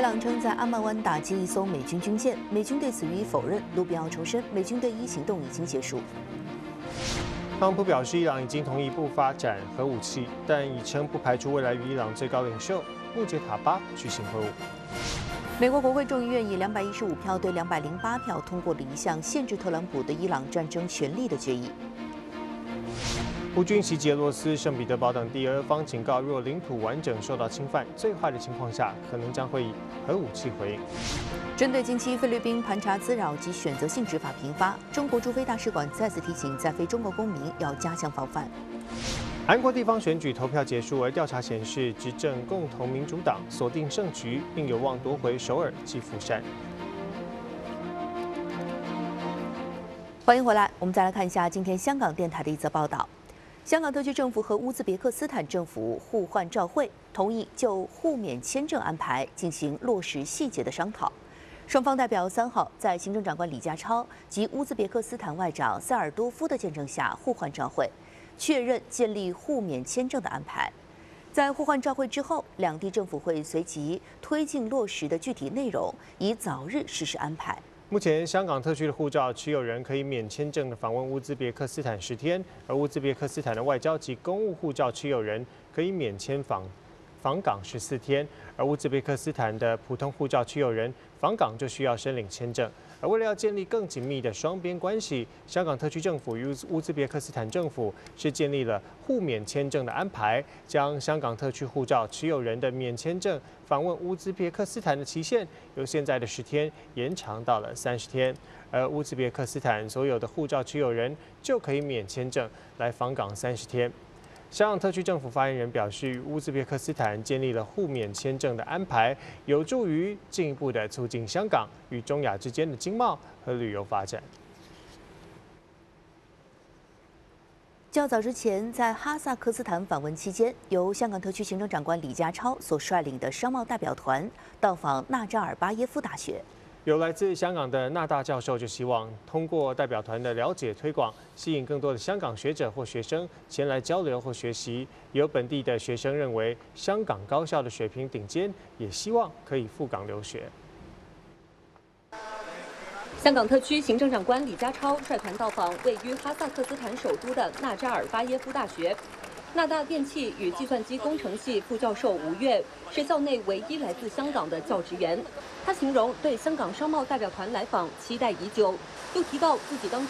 朗称在阿曼湾打击一艘美军军舰，美军对此予以否认。卢比奥重申，美军对伊行动已经结束。 特朗普表示，伊朗已经同意不发展核武器，但已称不排除未来与伊朗最高领袖穆杰塔巴举行会晤。 美国国会众议院以215票对208票通过了一项限制特朗普对伊朗战争权利的决议。 乌军袭击俄罗斯圣彼得堡等地，俄方警告，若领土完整受到侵犯，最坏的情况下，可能将会以核武器回应。 针对近期菲律宾盘查滋扰及选择性执法频发，中国驻菲大使馆再次提醒在菲中国公民要加强防范。 韩国地方选举投票结束，而调查显示，执政共同民主党锁定胜局，并有望夺回首尔及釜山。 欢迎回来，我们再来看一下今天香港电台的一则报道。香港特区政府和乌兹别克斯坦政府互换照会，同意就互免签证安排进行落实细节的商讨。双方代表3号在行政长官李家超及乌兹别克斯坦外长塞尔多夫的见证下互换照会，确认建立互免签证的安排。在互换照会之后，两地政府会随即推进落实的具体内容，以早日实施安排。 目前，香港特区的护照持有人可以免签证的访问乌兹别克斯坦10天，而乌兹别克斯坦的外交及公务护照持有人可以免签访港14天，而乌兹别克斯坦的普通护照持有人访港就需要申领签证。而为了要建立更紧密的双边关系，香港特区政府与乌兹别克斯坦政府是建立了互免签证的安排，将香港特区护照持有人的免签证访问乌兹别克斯坦的期限由现在的10天延长到了30天，而乌兹别克斯坦所有的护照持有人就可以免签证来访港30天。香港特区政府发言人表示，与乌兹别克斯坦建立了互免签证的安排，有助于进一步的促进香港与中亚之间的经贸和旅游发展。 较早之前，在哈萨克斯坦访问期间，由香港特区行政长官李家超所率领的商贸代表团到访纳扎尔巴耶夫大学。 有来自香港的纳大教授就希望通过代表团的了解推广，吸引更多的香港学者或学生前来交流或学习。也有本地的学生认为香港高校的水平顶尖，也希望可以赴港留学。 香港特区行政长官李家超率团到访位于哈萨克斯坦首都的纳扎尔巴耶夫大学。纳大电气与计算机工程系副教授吴越是校内唯一来自香港的教职员。他形容对香港商贸代表团来访期待已久，又提到自己当